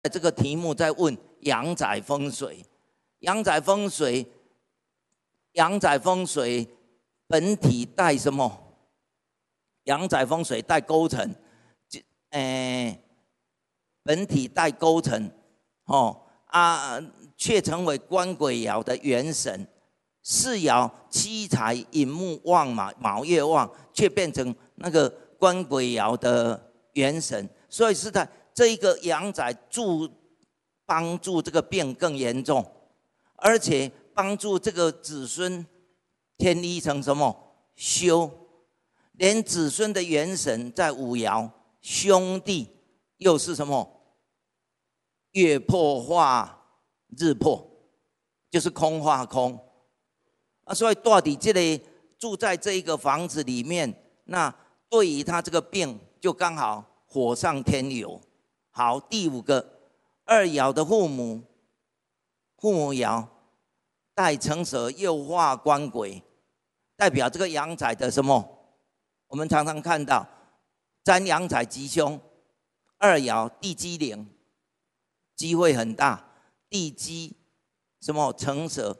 这个题目在问阳宅风水，阳宅风水，阳宅风水本体带什么？阳宅风水带勾陈，本体带勾陈，却成为官鬼爻的元神。四爻七财寅木旺嘛，卯月旺，却变成那个官鬼爻的元神，所以是在这一个阳宅帮助这个病更严重，而且帮助这个子孙添一层什么修，连子孙的元神在五爻，兄弟又是什么月破化日破，就是空化空。所以到底这里住在这一个房子里面，那对于他这个病就刚好火上添油。好，第五个二爻的父母爻带辰蛇又化官鬼，代表这个阳宅的什么？我们常常看到占阳宅吉凶，二爻地基灵，机会很大，地基什么辰蛇。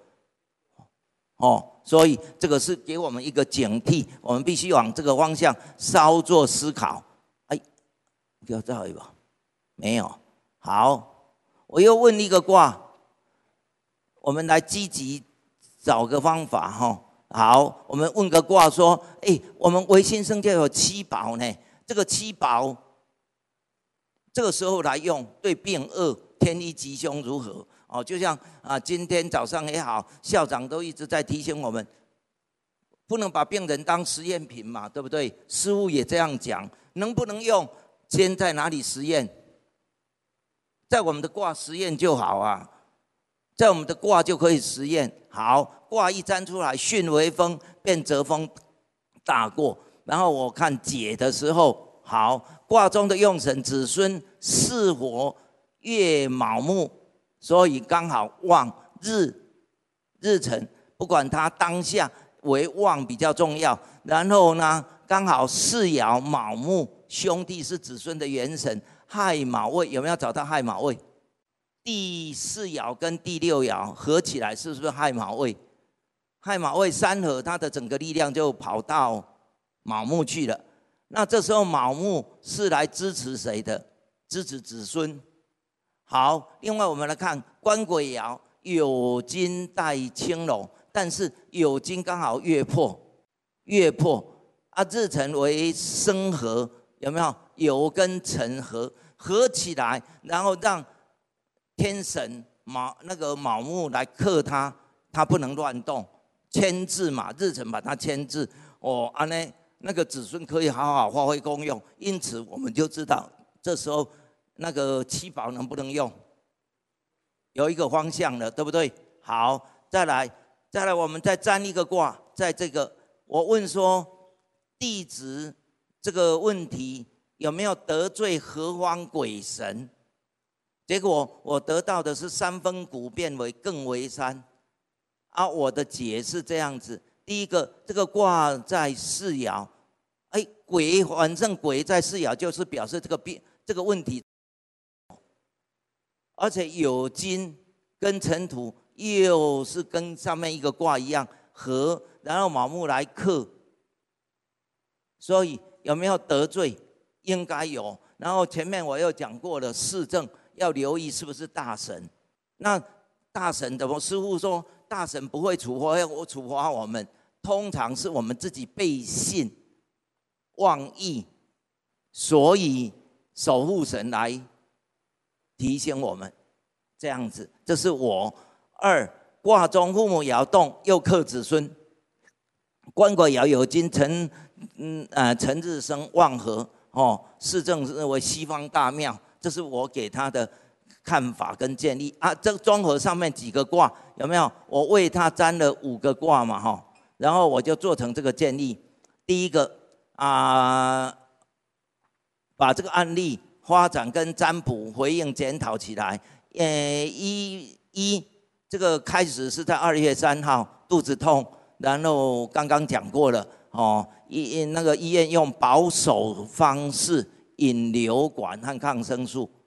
所以这个是给我们一个警惕，我们必须往这个方向稍作思考。不要再吧，没有。好，我又问一个卦，我们来积极找个方法好，我们问个卦说，我们维新生就有七宝呢，这个七宝这个时候来用，对病恶添一吉凶如何？就像今天早上也好，校长都一直在提醒我们，不能把病人当实验品嘛，对不对？师父也这样讲，能不能用，先在哪里实验？在我们的卦实验就好啊，在我们的卦就可以实验。好，卦一占出来，巽为风，变泽风大过。然后我看解的时候，好，卦中的用神子孙巳火月卯木。所以刚好旺日辰，不管它当下为旺比较重要。然后呢，刚好四爻卯木，兄弟是子孙的元神，亥卯未，有没有找到亥卯未？第四爻跟第六爻合起来，是不是亥卯未？亥卯未三合，它的整个力量就跑到卯木去了。那这时候卯木是来支持谁的？支持子孙。好，另外我们来看官鬼爻，酉金带青龙，但是酉金刚好月破日辰为申合，有没有？酉跟辰合起来，然后让天神卯木来克它，它不能乱动，牵制嘛，日辰把它牵制，那个子孙可以好好发挥功用，因此我们就知道这时候那个七宝能不能用，有一个方向了，对不对？好，再来，我们再占一个卦，在这个我问说地支这个问题有没有得罪何方鬼神？结果我得到的是三分谷变为艮为山。我的解是这样子：第一个，这个卦在四爻，鬼，反正鬼在四爻就是表示这个问题。而且酉金跟辰土又是跟上面一个卦一样合，然后卯木来克，所以有没有得罪？应该有。然后前面我又讲过了，四正要留意是不是大神。那大神的师父说，大神不会处罚我们，通常是我们自己背信忘义，所以守护神来提醒我们，这样子，这是我。二，卦中父母爻动，又克子孙。官鬼爻酉金辰日生旺合，四正认为西方大庙，这是我给他的看法跟建议这综合上面几个卦有没有？我为他占了5个卦嘛然后我就做成这个建议。第一个把这个案例发展跟占卜回应检讨起来。这个开始是在2月3号肚子痛，然后刚刚讲过了那个医院用保守方式引流管和抗生素